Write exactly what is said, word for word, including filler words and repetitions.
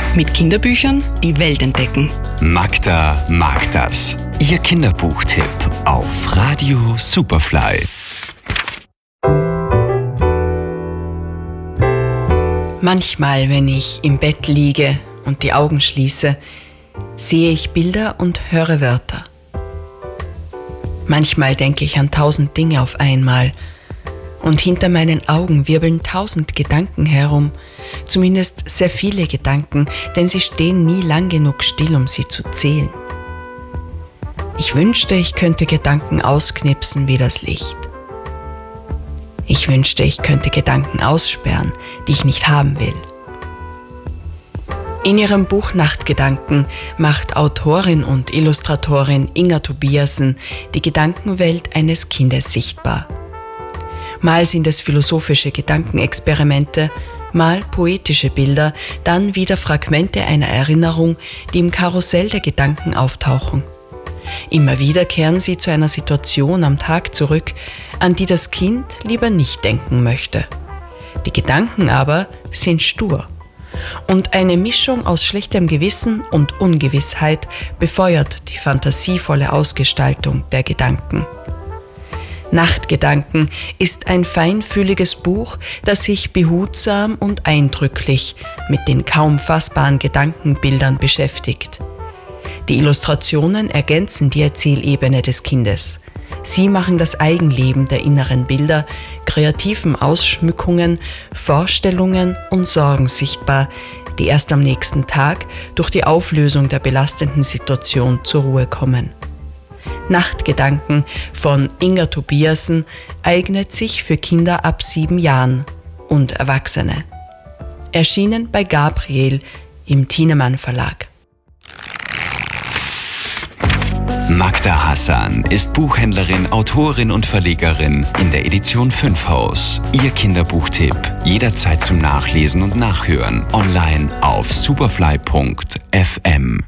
Mit Kinderbüchern die Welt entdecken. Magda mag das. Ihr Kinderbuchtipp auf Radio Superfly. Manchmal, wenn ich im Bett liege und die Augen schließe, sehe ich Bilder und höre Wörter. Manchmal denke ich an tausend Dinge auf einmal und hinter meinen Augen wirbeln tausend Gedanken herum, zumindest sehr viele Gedanken, denn sie stehen nie lang genug still, um sie zu zählen. Ich wünschte, ich könnte Gedanken ausknipsen wie das Licht. Ich wünschte, ich könnte Gedanken aussperren, die ich nicht haben will. In ihrem Buch Nachtgedanken macht Autorin und Illustratorin Inga Tobiasen die Gedankenwelt eines Kindes sichtbar. Mal sind es philosophische Gedankenexperimente, mal poetische Bilder, dann wieder Fragmente einer Erinnerung, die im Karussell der Gedanken auftauchen. Immer wieder kehren sie zu einer Situation am Tag zurück, an die das Kind lieber nicht denken möchte. Die Gedanken aber sind stur. Und eine Mischung aus schlechtem Gewissen und Ungewissheit befeuert die fantasievolle Ausgestaltung der Gedanken. Nachtgedanken ist ein feinfühliges Buch, das sich behutsam und eindrücklich mit den kaum fassbaren Gedankenbildern beschäftigt. Die Illustrationen ergänzen die Erzählebene des Kindes. Sie machen das Eigenleben der inneren Bilder, kreativen Ausschmückungen, Vorstellungen und Sorgen sichtbar, die erst am nächsten Tag durch die Auflösung der belastenden Situation zur Ruhe kommen. Nachtgedanken von Inga Tobiasen eignet sich für Kinder ab sieben Jahren und Erwachsene. Erschienen bei Gabriel im Thienemann Verlag. Magda Hassan ist Buchhändlerin, Autorin und Verlegerin in der Edition fünf Haus. Ihr Kinderbuchtipp jederzeit zum Nachlesen und Nachhören online auf superfly punkt f m.